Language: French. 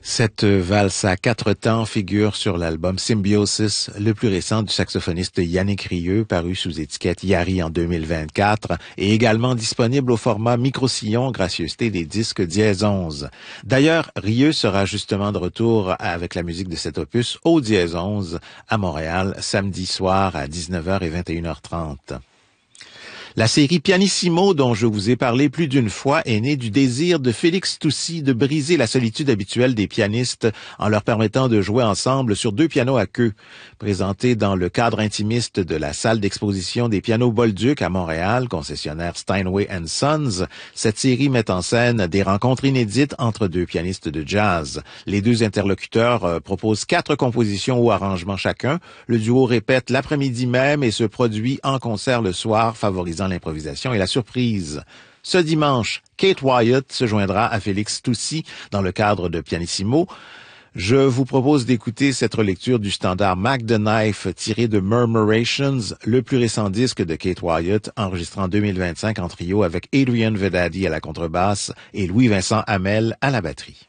Cette valse à 4 temps figure sur l'album Symbiosis, le plus récent du saxophoniste Yannick Rieu, paru sous étiquette Yari en 2024, et également disponible au format micro-sillon, gracieuseté des disques Dièse 11. D'ailleurs, Rieu sera justement de retour avec la musique de cet opus au Dièse 11 à Montréal, samedi soir à 19h et 21h30. La série Pianissimo, dont je vous ai parlé plus d'une fois, est née du désir de Félix Toucy de briser la solitude habituelle des pianistes en leur permettant de jouer ensemble sur 2 pianos à queue. Présentée dans le cadre intimiste de la salle d'exposition des pianos Bolduc à Montréal, concessionnaire Steinway & Sons, cette série met en scène des rencontres inédites entre 2 pianistes de jazz. Les 2 interlocuteurs proposent 4 compositions ou arrangements chacun. Le duo répète l'après-midi même et se produit en concert le soir, favorisant l'improvisation et la surprise. Ce dimanche, Kate Wyatt se joindra à Félix Toucy dans le cadre de Pianissimo. Je vous propose d'écouter cette relecture du standard Mac the Knife tiré de Murmurations, le plus récent disque de Kate Wyatt, enregistré en 2025 en trio avec Adrian Vedadi à la contrebasse et Louis-Vincent Hamel à la batterie.